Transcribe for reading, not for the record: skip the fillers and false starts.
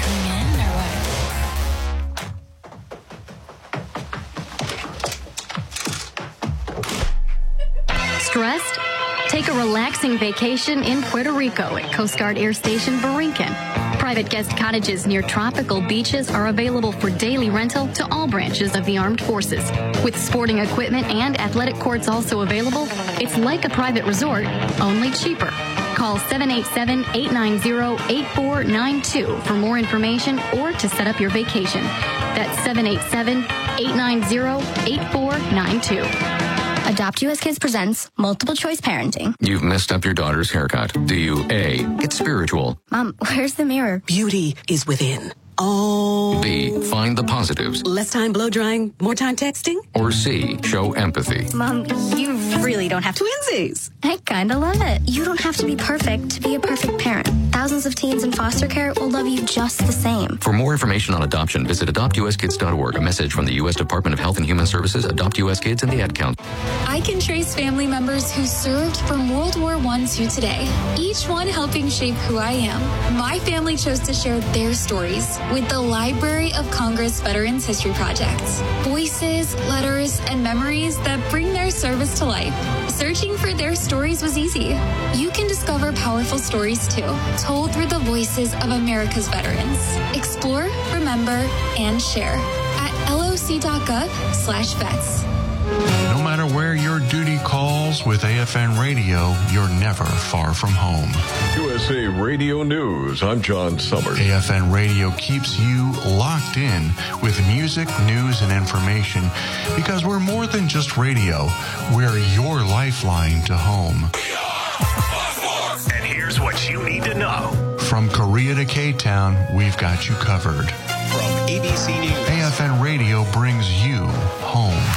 coming in or what? Stressed? Take a relaxing vacation in Puerto Rico at Coast Guard Air Station Borinquen. Private guest cottages near tropical beaches are available for daily rental to all branches of the armed forces. With sporting equipment and athletic courts also available, it's like a private resort, only cheaper. Call 787-890-8492 for more information or to set up your vacation. That's 787-890-8492. Adopt US Kids presents Multiple Choice Parenting. You've messed up your daughter's haircut. Do you A, get spiritual? Mom, where's the mirror? Beauty is within. Oh. B, find the positives? Less time blow drying, more time texting? Or C, show empathy? Mom, you really don't have to. Twinsies. I kinda love it. You don't have to be perfect to be a perfect parent. Thousands of teens in foster care will love you just the same. For more information on adoption, visit adoptuskids.org. A message from the U.S. Department of Health and Human Services, Adopt U.S. Kids, and the Ad Council. I can trace family members who served from World War I to today, each one helping shape who I am. My family chose to share their stories with the Library of Congress Veterans History Project. Voices, letters, and memories that bring their service to life. Searching for their stories was easy. You can discover powerful stories too, told through the voices of America's veterans. Explore, remember, and share at loc.gov/vets. No matter where your duty calls, with AFN Radio, you're never far from home. USA Radio News, I'm John Summers. AFN Radio keeps you locked in with music, news, and information because we're more than just radio. We're your lifeline to home. And here's what you need to know. From Korea to K-Town, we've got you covered. From ABC News. AFN Radio brings you home.